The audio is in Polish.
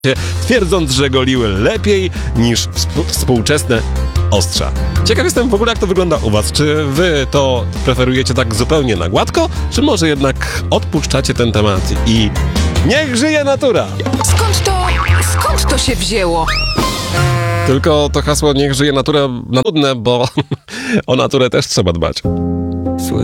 twierdząc, że goliły lepiej niż współczesne ostrza. Ciekaw jestem w ogóle, jak to wygląda u was. Czy wy to preferujecie tak zupełnie na gładko, czy może jednak odpuszczacie ten temat i niech żyje natura? Skąd to się wzięło? Tylko to hasło niech żyje natura na nudne, bo o naturę też trzeba dbać.